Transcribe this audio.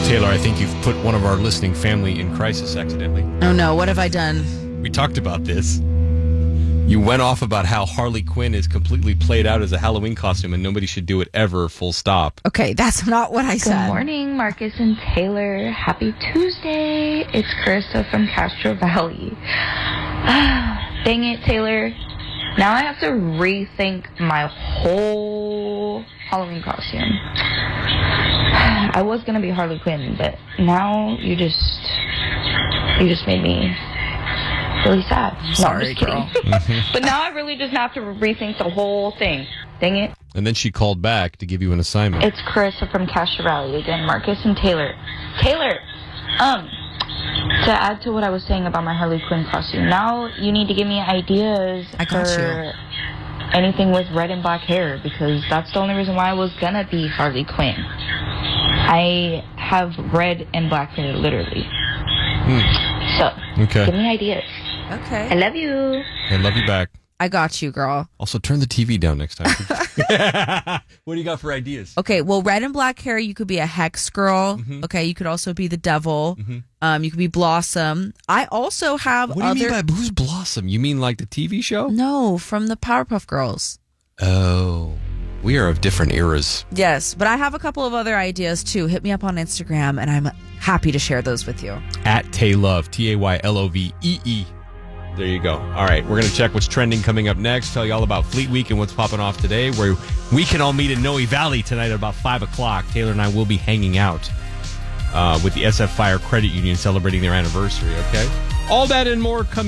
Taylor, I think you've put one of our listening family in crisis accidentally. Oh, no. What have I done? We talked about this. You went off about how Harley Quinn is completely played out as a Halloween costume and nobody should do it ever, full stop. Okay, that's not what I said. Good morning, Marcus and Taylor. Happy Tuesday. It's Carissa from Castro Valley. Dang it, Taylor. Now I have to rethink my whole Halloween costume. I was going to be Harley Quinn, but now you just made me really sad. Sorry, no, I'm just kidding. But now I really just have to rethink the whole thing. Dang it. And then she called back to give you an assignment. It's Carissa from Castro Valley again. Marcus and Taylor. Taylor, to add to what I was saying about my Harley Quinn costume, now you need to give me ideas for anything with red and black hair, because that's the only reason why I was gonna be Harley Quinn. I have red and black hair, literally. So, give me ideas. Okay. I love you. I love you back. I got you, girl. Also, turn the TV down next time. What do you got for ideas? Okay, well, red and black hair, you could be a hex girl. Mm-hmm. Okay, you could also be the devil. Mm-hmm. You could be Blossom. I also have What do you mean by who's Blossom? You mean like the TV show? No, from the Powerpuff Girls. Oh, we are of different eras. Yes, but I have a couple of other ideas too. Hit me up on Instagram, and I'm happy to share those with you. At Taylove, TAYLOVEE. There you go. All right, we're going to check what's trending coming up next. Tell you all about Fleet Week and what's popping off today, where we can all meet in Noe Valley tonight at about 5 o'clock. Taylor and I will be hanging out with the SF Fire Credit Union celebrating their anniversary, okay? All that and more coming